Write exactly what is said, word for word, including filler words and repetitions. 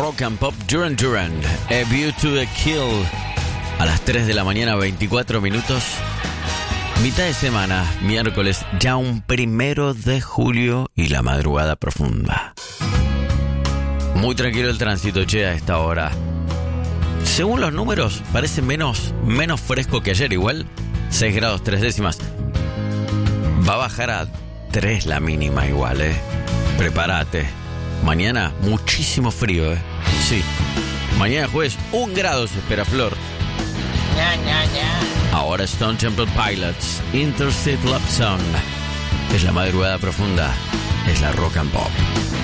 Rock and Pop, Duran Duran, A View to a Kill. A las tres de la mañana, veinticuatro minutos. Mitad de semana, miércoles, ya un primero de julio y la madrugada profunda. Muy tranquilo el tránsito, che, a esta hora. Según los números, parece menos, menos fresco que ayer, igual seis grados tres décimas. Va a bajar a tres la mínima igual, eh. Prepárate. Mañana muchísimo frío, eh. Sí. Mañana jueves un grado se espera, Flor. Ya, ya, ya. Ahora Stone Temple Pilots, Interstate Love Song. Es la madrugada profunda, es la rock and pop.